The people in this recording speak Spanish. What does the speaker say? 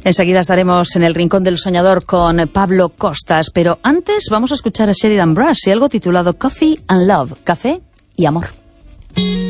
Enseguida estaremos en el Rincón del Soñador con Pablo Costas, pero antes vamos a escuchar a Sheridan Brass y algo titulado Coffee and Love, café y amor.